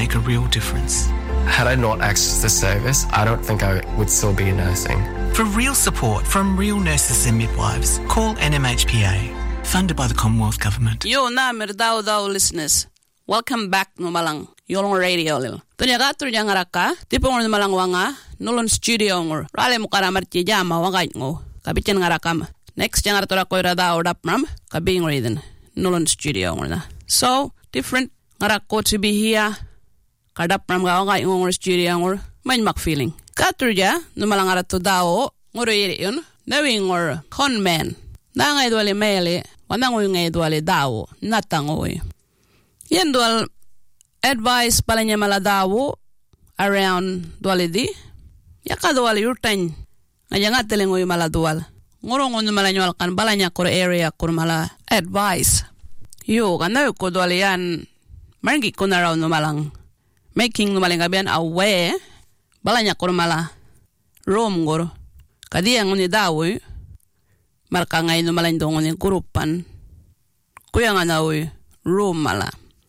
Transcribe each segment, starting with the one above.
make a real difference. Had I not accessed the service, I don't think I would still be nursing. For real support from real nurses and midwives, call NMHPA. Funded by the Commonwealth Government. Yo namer daw listeners. Welcome back no malang yolong radio lil. Tunya gatur yang araka tipong no malang wanga nulon studio ngor. Rale mo karamar ti jama wangay ngo. Kabitin ngarakam. Next yang aratura ko rada odap ram kabing reden nulon studio ngor na. So different ngarako to be here. Kadap ram ga wangay ngor studio ngor. Main mak feeling. Gatur ja no malang aratu daw ngor yun. Knowing or con man. Na ngay duwali mele, wanangoy ngay duwali dawo, natangoy. Yan duwal advice pala niya mala dawo around duwali di. Yaka duwali yurtany, nga nga telingoy mala duwal. Ngurungon mala nyo alkan bala niya kur area kur mala advice. Yo, kanayo ko duwali yan, maringi ko na raw numalang, making numaling kabiyan aware, bala niya kur mala room nguro. Kadiyang ni dawoy, marka ngay numalang dongon yung grupan. Kuya nga nawi, room mala.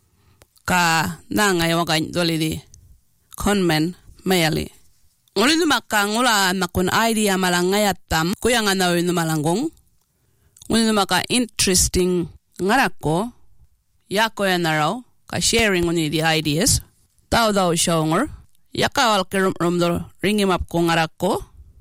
Ka na ngay wakay dwali di. Conmen, mayali. Nguli numaka ngula nakun idea malang ngayatam. Kuya nga nawi numalanggong. Nguli numaka interesting ngarako. Yako ya naraw. Ka sharing nguni di ideas. Tao daw siya ngor. Yaka walke rumdor ringim up ko ngarako.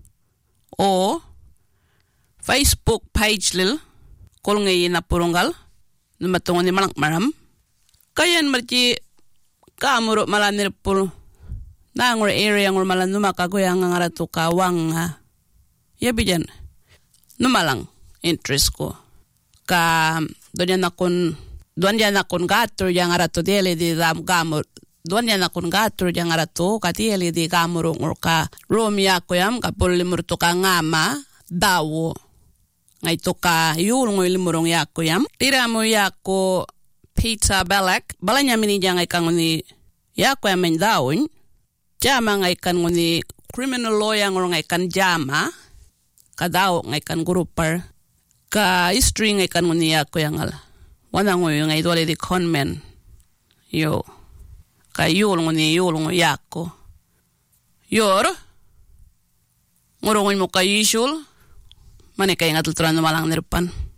O Facebook page lil kol ngayon na purunggal numatungon ni malang maram kayan marci kamuro malanir pur nangor area ngor malan numakagoyang ngaratu kawang yabijan numalang interest ko ka donya nakon gatur yang aratu dele di gamur donya nakon gatur yang aratu katieli di gamuro ngor ka romia ko yam kapul limur to ka ngama dawo ngay to ka yul ngoy limurong yako yam. Tira mo yako Peter Balak. Bala niya minidya ngay kang ni yako yam ang dawin. Jama ngay kan ni criminal lawyer ngor ngay kan jama. Kadaw ngay kan grupper. Ka history ngay kan ni yako yang al. Wana ngoy ngay dwali di conmen. Yo. Ka yul ngoy yako. Yor. Ngurungoy mo ka usual. Mane kay nga tuturan malang nirupan.